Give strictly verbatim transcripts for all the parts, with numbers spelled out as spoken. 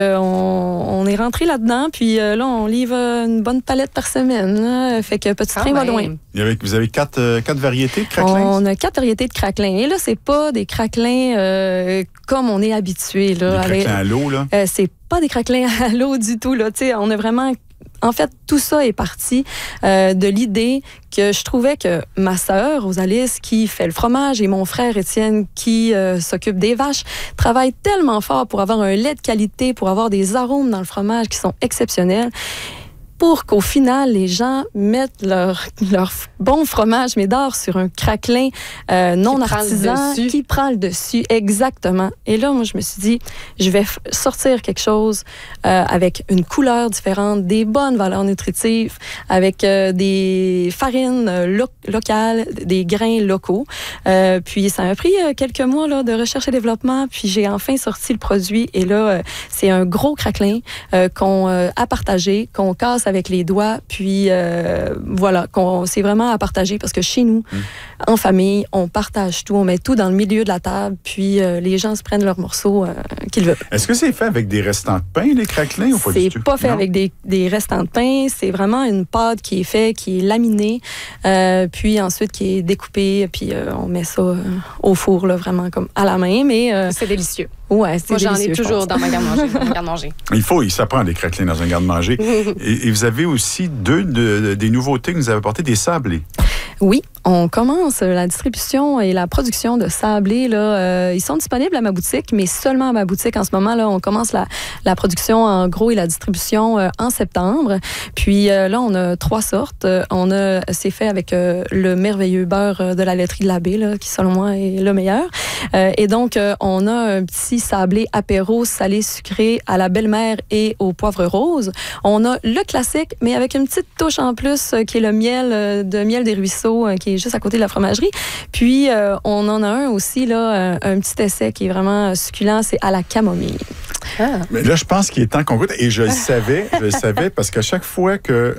Euh, on, on est rentré là-dedans, puis euh, là, on livre une bonne palette par semaine. Là, fait que Petit Train va loin. Vous avez quatre, euh, quatre variétés de craquelins? On a quatre variétés de craquelins. Et là, c'est pas des craquelins euh, comme on est habitué. Des craquelins à l'eau, là? Euh, c'est pas des craquelins à l'eau du tout. Là. T'sais, on a vraiment... En fait, tout ça est parti euh, de l'idée que je trouvais que ma sœur, Rosalis, qui fait le fromage, et mon frère Étienne, qui euh, s'occupe des vaches, travaillent tellement fort pour avoir un lait de qualité, pour avoir des arômes dans le fromage qui sont exceptionnels, pour qu'au final, les gens mettent leur, leur bon fromage médor sur un craquelin euh, non qui artisan prend qui prend le dessus. Exactement. Et là, moi, je me suis dit, je vais f- sortir quelque chose euh, avec une couleur différente, des bonnes valeurs nutritives, avec euh, des farines euh, lo- locales, des grains locaux. Euh, puis, ça m'a pris euh, quelques mois là, de recherche et développement. Puis, j'ai enfin sorti le produit. Et là, euh, c'est un gros craquelin euh, qu'on euh, a partagé, qu'on casse avec les doigts, puis euh, voilà, qu'on, c'est vraiment à partager parce que chez nous, mmh. en famille, on partage tout, on met tout dans le milieu de la table, puis euh, les gens se prennent leurs morceaux euh, qu'ils veulent. Est-ce que c'est fait avec des restants de pain, les craquelins, ou pas c'est du tout? C'est pas fait non? avec des, des restants de pain, c'est vraiment une pâte qui est faite, qui est laminée, euh, puis ensuite qui est découpée, puis euh, on met ça euh, au four, là, vraiment comme à la main, mais... Euh, c'est délicieux. Ouais, c'est Moi, j'en délicieux, ai toujours dans ma garde-manger. Il faut, ça prend des craquelins dans un garde-manger. et, et vous avez aussi deux de, de, des nouveautés que vous avez apportées, des sablés. Oui, on commence la distribution et la production de sablés. Là, euh, ils sont disponibles à ma boutique, mais seulement à ma boutique en ce moment. Là, on commence la, la production en gros et la distribution euh, en septembre. Puis euh, là, on a trois sortes. On a, c'est fait avec euh, le merveilleux beurre de la laiterie de l'abbé, là, qui selon moi est le meilleur. Euh, et donc, euh, on a un petit sablé apéro salé sucré à la belle-mère et au poivre rose. On a le classique, mais avec une petite touche en plus euh, qui est le miel euh, de miel des ruisseaux, euh, qui est juste à côté de la fromagerie. Puis, euh, on en a un aussi, là, un, un petit essai qui est vraiment succulent, c'est à la camomille. Ah. Mais là, je pense qu'il est temps qu'on goûte. Et je le savais, je le savais, parce qu'à chaque fois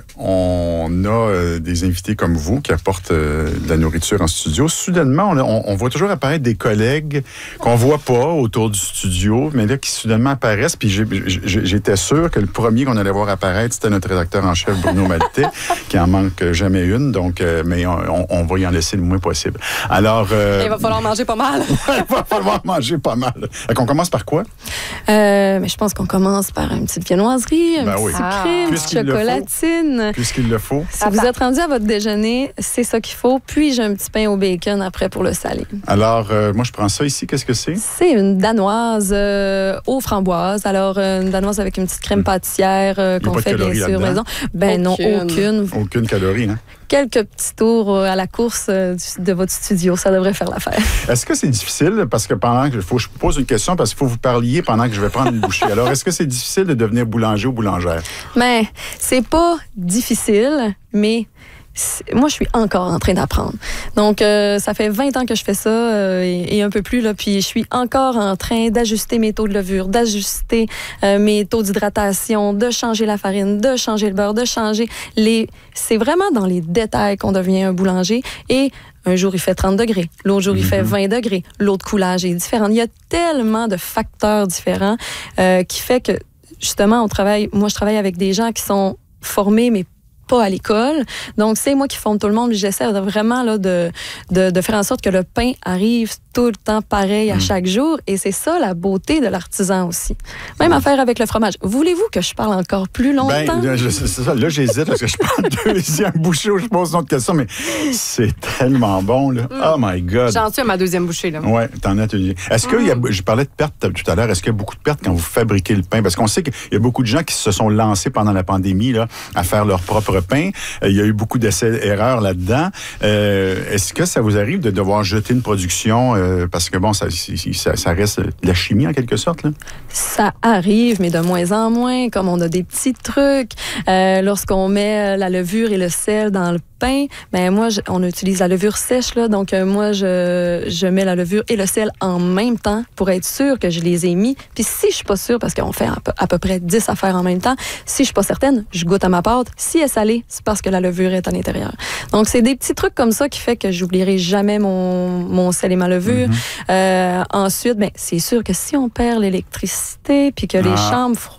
qu'on a euh, des invités comme vous qui apportent euh, de la nourriture en studio, soudainement, on, on, on voit toujours apparaître des collègues qu'on voit pas autour du studio, mais là, qui soudainement apparaissent. Puis j'ai, j'ai, j'étais sûr que le premier qu'on allait voir apparaître, c'était notre rédacteur en chef, Bruno Maltais, qui en manque jamais une. Donc, euh, mais on, on va y en laisser le moins possible. Alors... Euh, il va falloir manger pas mal. Il va falloir manger pas mal. Donc, on commence par quoi? Euh, mais je pense qu'on commence par une petite viennoiserie, un ben petit oui. sucré, ah. une petite chocolatine. Puisqu'il le faut. Si vous êtes rendu à votre déjeuner, c'est ça qu'il faut. Puis j'ai un petit pain au bacon après pour le salé. Alors, euh, moi, je prends ça ici. Qu'est-ce que c'est? C'est une danoise euh, aux framboises. Alors, euh, une danoise avec une petite crème pâtissière euh, qu'on fait bien sûr maison. Ben aucune. non, aucune. Aucune calorie, hein? Quelques petits tours à la course de votre studio, ça devrait faire l'affaire. Est-ce que c'est difficile, parce que pendant que faut, je vous pose une question, parce qu'il faut vous parliez pendant que je vais prendre une bouchée. Alors, est-ce que c'est difficile de devenir boulanger ou boulangère? Mais c'est pas difficile, mais moi, je suis encore en train d'apprendre. Donc, euh, ça fait vingt ans que je fais ça euh, et, et un peu plus, là, puis je suis encore en train d'ajuster mes taux de levure, d'ajuster euh, mes taux d'hydratation, de changer la farine, de changer le beurre, de changer les... C'est vraiment dans les détails qu'on devient un boulanger et un jour, il fait trente degrés. L'autre jour, il mm-hmm. fait vingt degrés. L'autre coulage est différent. Il y a tellement de facteurs différents euh, qui fait que, justement, on travaille... Moi, je travaille avec des gens qui sont formés, mais pas à l'école. Donc, c'est moi qui forme tout le monde. J'essaie vraiment là, de, de, de faire en sorte que le pain arrive tout le temps pareil à mmh. chaque jour. Et c'est ça, la beauté de l'artisan aussi. Même mmh. affaire avec le fromage. Voulez-vous que je parle encore plus longtemps? Ben, je, c'est ça. Là, j'hésite parce que je prends le deuxième bouchée où je pose une autre question, mais c'est tellement bon, là. Mmh. Oh my God! J'en suis à ma deuxième bouchée, là. Oui, t'en as une. Est-ce qu'il y a, je parlais de pertes tout à l'heure, est-ce qu'il y a beaucoup de pertes quand vous fabriquez le pain? Parce qu'on sait qu'il y a beaucoup de gens qui se sont lancés pendant la pandémie, là, à faire leur propre pain. Il y a eu beaucoup d'essais-erreurs là-dedans. Euh, est-ce que ça vous arrive de devoir jeter une production euh, parce que, bon, ça, ça, ça reste de la chimie, en quelque sorte, là? Ça arrive, mais de moins en moins. Comme on a des petits trucs. Euh, lorsqu'on met la levure et le sel dans le pain, ben moi, je, on utilise la levure sèche, là. Donc, euh, moi, je, je mets la levure et le sel en même temps pour être sûre que je les ai mis. Puis si je suis pas sûre, parce qu'on fait à peu, à peu près dix affaires en même temps, si je suis pas certaine, je goûte à ma pâte. Si elle est salée, c'est parce que la levure est à l'intérieur. Donc, c'est des petits trucs comme ça qui fait que j'oublierai jamais mon, mon sel et ma levure. Mm-hmm. Euh, ensuite, ben, c'est sûr que si on perd l'électricité puis que ah. les chambres